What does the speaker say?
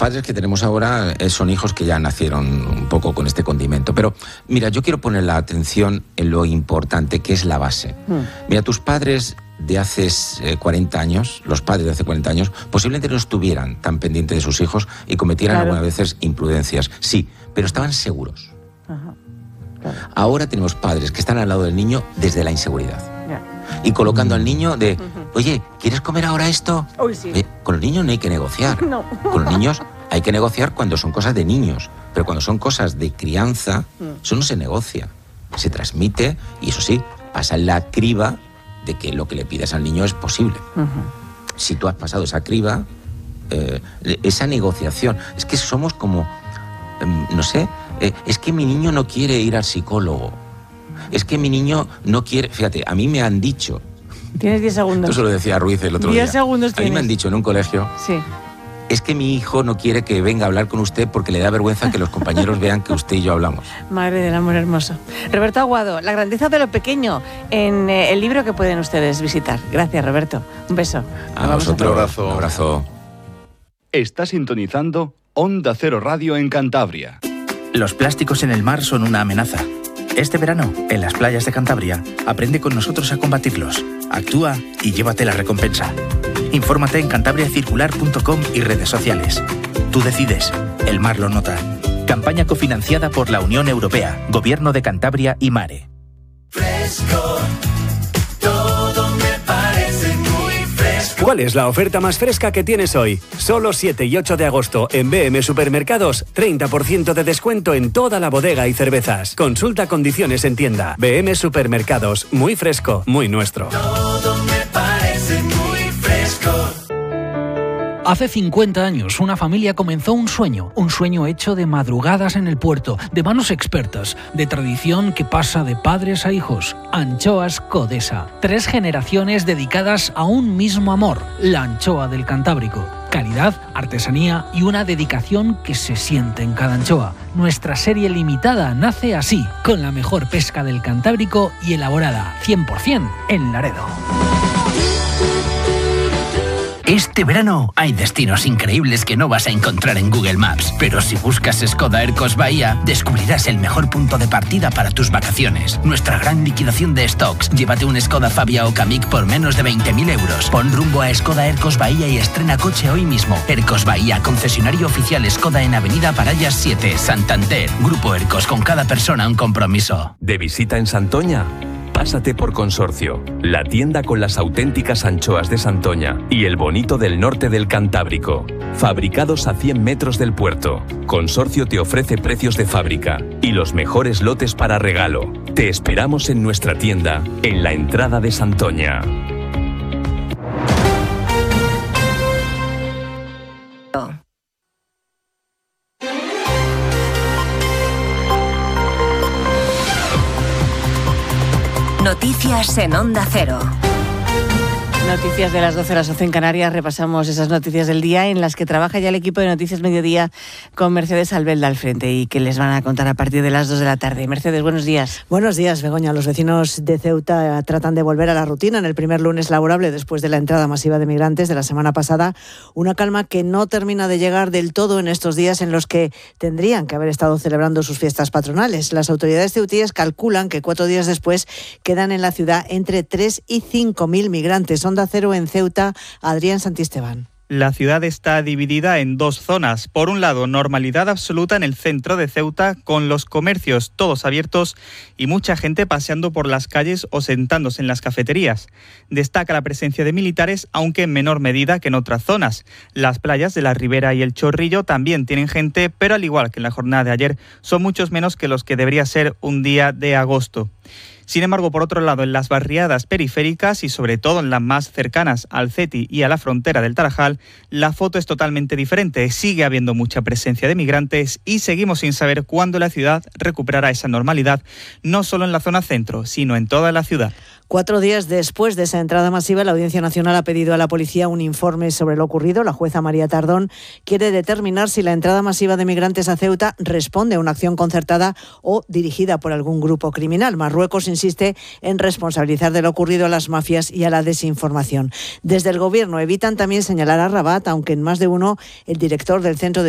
padres que tenemos ahora son hijos que ya nacieron un poco con este condimento. Pero mira, yo quiero poner la atención en lo importante que es la base. Mira, tus padres de hace 40 años, los padres de hace 40 años, posiblemente no estuvieran tan pendientes de sus hijos y cometieran algunas veces imprudencias. Sí, pero estaban seguros. Ajá. Claro. Ahora tenemos padres que están al lado del niño desde la inseguridad. Y colocando al niño de, oye, ¿quieres comer ahora esto? Uy, sí. Con los niños no hay que negociar. No. Con los niños hay que negociar cuando son cosas de niños. Pero cuando son cosas de crianza, eso no se negocia. Se transmite y eso sí, pasa en la criba de que lo que le pides al niño es posible. Si tú has pasado esa criba, esa negociación, es que somos como, no sé, es que mi niño no quiere ir al psicólogo. Es que mi niño no quiere... Fíjate, a mí me han dicho... Tienes 10 segundos. Esto se lo decía Ruiz el otro día. 10 segundos tienes. A mí me han dicho en un colegio... Sí. Es que mi hijo no quiere que venga a hablar con usted porque le da vergüenza que los compañeros vean que usted y yo hablamos. Madre del amor hermoso. Roberto Aguado, La grandeza de lo pequeño, en el libro que pueden ustedes visitar. Gracias, Roberto. Un beso. A vosotros. Un abrazo. Está sintonizando Onda Cero Radio en Cantabria. Los plásticos en el mar son una amenaza. Este verano, en las playas de Cantabria, aprende con nosotros a combatirlos. Actúa y llévate la recompensa. Infórmate en cantabriacircular.com y redes sociales. Tú decides, el mar lo nota. Campaña cofinanciada por la Unión Europea, Gobierno de Cantabria y Mare. Fresco, todo me parece muy fresco. ¿Cuál es la oferta más fresca que tienes hoy? Solo 7 y 8 de agosto en BM Supermercados, 30% de descuento en toda la bodega y cervezas. Consulta condiciones en tienda. BM Supermercados, muy fresco, muy nuestro. Todo me parece muy fresco. Hace 50 años, una familia comenzó un sueño hecho de madrugadas en el puerto, de manos expertas, de tradición que pasa de padres a hijos. Anchoas Codesa. 3 generaciones dedicadas a un mismo amor, la anchoa del Cantábrico. Calidad, artesanía y una dedicación que se siente en cada anchoa. Nuestra serie limitada nace así, con la mejor pesca del Cantábrico y elaborada 100% en Laredo. Este verano hay destinos increíbles que no vas a encontrar en Google Maps, pero si buscas Skoda Ercos Bahía, descubrirás el mejor punto de partida para tus vacaciones. Nuestra gran liquidación de stocks. Llévate un Skoda Fabia o Kamiq por menos de 20.000 euros. Pon rumbo a Skoda Ercos Bahía y estrena coche hoy mismo. Ercos Bahía, concesionario oficial Skoda en Avenida Parallas 7, Santander. Grupo Ercos, con cada persona un compromiso. ¿De visita en Santoña? Pásate por Consorcio, la tienda con las auténticas anchoas de Santoña y el bonito del norte del Cantábrico. Fabricados a 100 metros del puerto, Consorcio te ofrece precios de fábrica y los mejores lotes para regalo. Te esperamos en nuestra tienda, en la entrada de Santoña. Noticias en Onda Cero. Noticias de las 12 horas 11 en Canarias. Repasamos esas noticias del día en las que trabaja ya el equipo de Noticias Mediodía con Mercedes Albelda al frente y que les van a contar a partir de las 2 de la tarde. Mercedes, buenos días. Buenos días, Begoña. Los vecinos de Ceuta tratan de volver a la rutina en el primer lunes laborable después de la entrada masiva de migrantes de la semana pasada. Una calma que no termina de llegar del todo en estos días en los que tendrían que haber estado celebrando sus fiestas patronales. Las autoridades ceutíes calculan que 4 días después quedan en la ciudad entre 3 y 5.000 migrantes. Onda Cero en Ceuta, Adrián Santisteban. La ciudad está dividida en 2 zonas. Por un lado, normalidad absoluta en el centro de Ceuta, con los comercios todos abiertos y mucha gente paseando por las calles o sentándose en las cafeterías. Destaca la presencia de militares, aunque en menor medida que en otras zonas. Las playas de la Ribera y el Chorrillo también tienen gente, pero al igual que en la jornada de ayer, son muchos menos que los que debería ser un día de agosto. Sin embargo, por otro lado, en las barriadas periféricas y sobre todo en las más cercanas al CETI y a la frontera del Tarajal, la foto es totalmente diferente. Sigue habiendo mucha presencia de migrantes y seguimos sin saber cuándo la ciudad recuperará esa normalidad, no solo en la zona centro, sino en toda la ciudad. 4 días después de esa entrada masiva, la Audiencia Nacional ha pedido a la policía un informe sobre lo ocurrido. La jueza María Tardón quiere determinar si la entrada masiva de migrantes a Ceuta responde a una acción concertada o dirigida por algún grupo criminal. Marruecos insiste en responsabilizar de lo ocurrido a las mafias y a la desinformación. Desde el Gobierno evitan también señalar a Rabat, aunque en más de uno el director del Centro de